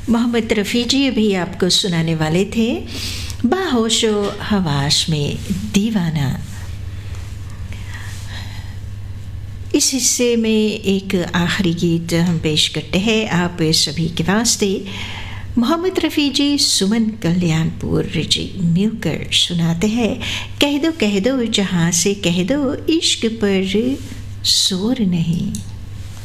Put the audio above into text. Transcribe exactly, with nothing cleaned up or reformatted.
मोहम्मद रफ़ी जी अभी आपको सुनाने वाले थे बाहोशो हवास में दीवाना। इस हिस्से में एक आखिरी गीत हम पेश करते हैं आप सभी के वास्ते। मोहम्मद रफ़ी जी सुमन कल्याणपुर जी मिलकर सुनाते हैं कह दो कह दो जहाँ से कह दो इश्क पर जोर नहीं।